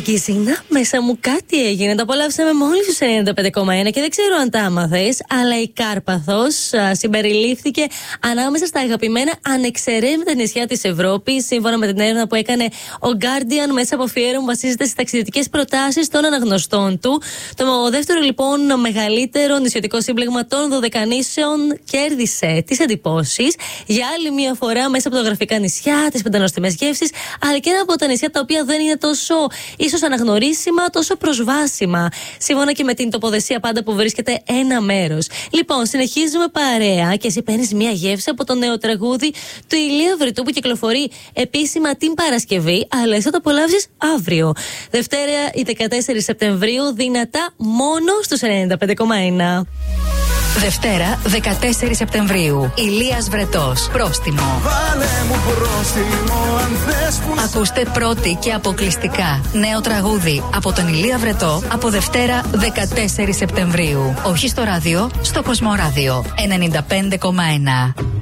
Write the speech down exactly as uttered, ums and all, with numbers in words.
Και συχνά μέσα μου κάτι έγινε. Το απολαύσαμε μόλις στους ενενήντα πέντε κόμμα ένα και δεν ξέρω αν τα άμαθες, αλλά η Κάρπαθος συμπεριλήφθηκε ανάμεσα στα αγαπημένα ανεξερεύνητα νησιά της Ευρώπης, σύμφωνα με την έρευνα που έκανε ο Guardian μέσα από αφιέρωμα που βασίζεται στις ταξιδιωτικές προτάσεις των αναγνωστών του. Το δεύτερο λοιπόν μεγαλύτερο νησιωτικό σύμπλεγμα των Δωδεκανήσεων κέρδισε τις εντυπώσεις για άλλη μια φορά μέσα από τα γραφικά νησιά, τις πεντανοστιμές γεύσεις, αλλά και ένα από τα νησιά τα οποία δεν είναι τόσο ίσως αναγνωρίσιμα, τόσο προσβάσιμα. Σύμφωνα και με την τοποθεσία πάντα που βρίσκεται ένα μέρος. Λοιπόν, συνεχίζουμε παρέα και εσύ παίρνεις μια γεύση από το νέο τραγούδι του Ηλία Βρετού που κυκλοφορεί επίσημα την Παρασκευή, αλλά εσύ θα το απολαύσεις αύριο. Δευτέρα, η δεκατέσσερις Σεπτεμβρίου, δυνατά μόνο στους ενενήντα πέντε κόμμα ένα. Δευτέρα, δεκατέσσερις Σεπτεμβρίου. Ηλίας Βρετός. Πρόστιμο. Βάλε μου πρόστιμο, αν θες που... Ακούστε πρώτη και αποκλειστικά νέο τραγούδι από τον Ηλία Βρετό από Δευτέρα, δεκατέσσερις Σεπτεμβρίου. Όχι στο ράδιο, στο Κοσμοράδιο ενενήντα πέντε κόμμα ένα.